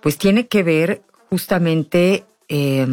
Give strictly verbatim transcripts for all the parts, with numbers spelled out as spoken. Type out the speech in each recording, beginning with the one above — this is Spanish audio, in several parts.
Pues tiene que ver justamente eh,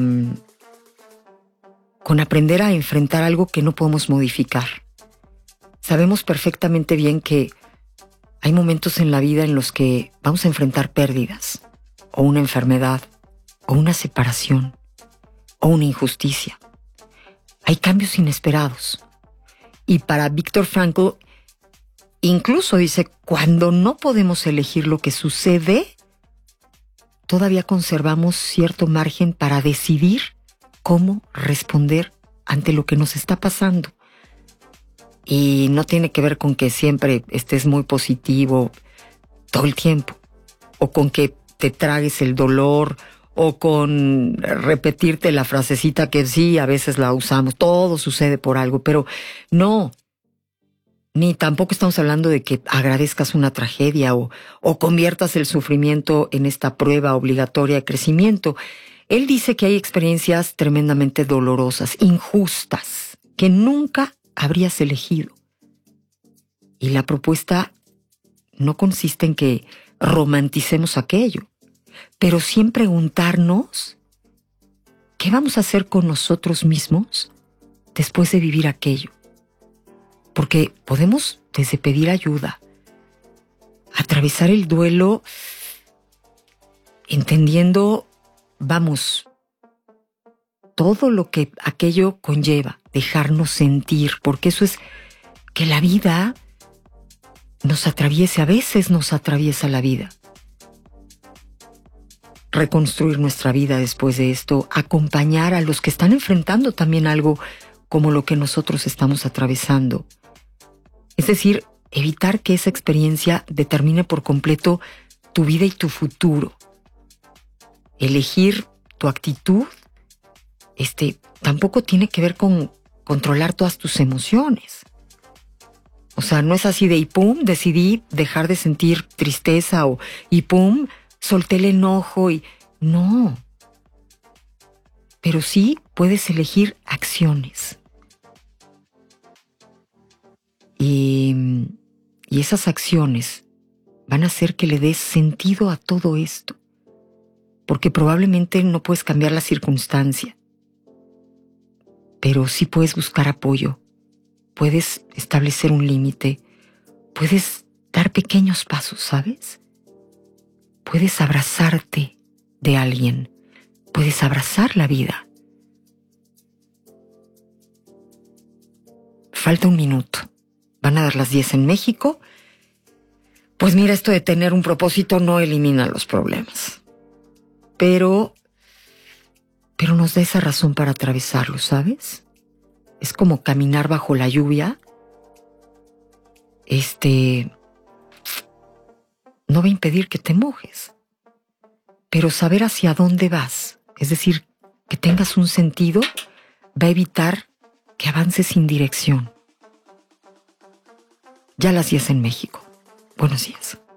con aprender a enfrentar algo que no podemos modificar. Sabemos perfectamente bien que hay momentos en la vida en los que vamos a enfrentar pérdidas, o una enfermedad, o una separación, o una injusticia. Hay cambios inesperados. Y para Viktor Frankl, incluso dice, cuando no podemos elegir lo que sucede, todavía conservamos cierto margen para decidir cómo responder ante lo que nos está pasando. Y no tiene que ver con que siempre estés muy positivo todo el tiempo, o con que te tragues el dolor, o con repetirte la frasecita que sí, a veces la usamos, todo sucede por algo, pero no. Ni tampoco estamos hablando de que agradezcas una tragedia o, o conviertas el sufrimiento en esta prueba obligatoria de crecimiento. Él dice que hay experiencias tremendamente dolorosas, injustas, que nunca habrías elegido. Y la propuesta no consiste en que romanticemos aquello, pero sí en preguntarnos qué vamos a hacer con nosotros mismos después de vivir aquello. Porque podemos desde pedir ayuda, atravesar el duelo entendiendo, vamos, todo lo que aquello conlleva, dejarnos sentir, porque eso es que la vida nos atraviese, a veces nos atraviesa la vida. Reconstruir nuestra vida después de esto, acompañar a los que están enfrentando también algo como lo que nosotros estamos atravesando. Es decir, evitar que esa experiencia determine por completo tu vida y tu futuro. Elegir tu actitud, este, tampoco tiene que ver con controlar todas tus emociones. O sea, no es así de y pum, decidí dejar de sentir tristeza o y pum, solté el enojo y no. Pero sí puedes elegir acciones. Y, y esas acciones van a hacer que le des sentido a todo esto. Porque probablemente no puedes cambiar la circunstancia. Pero sí puedes buscar apoyo. Puedes establecer un límite. Puedes dar pequeños pasos, ¿sabes? Puedes abrazarte de alguien. Puedes abrazar la vida. Falta un minuto. Van a dar las diez en México. Pues mira, esto de tener un propósito no elimina los problemas. Pero, pero nos da esa razón para atravesarlo, ¿sabes? Es como caminar bajo la lluvia. Este, no va a impedir que te mojes. Pero saber hacia dónde vas, es decir, que tengas un sentido, va a evitar que avances sin dirección. Ya las diez en México. Buenos días.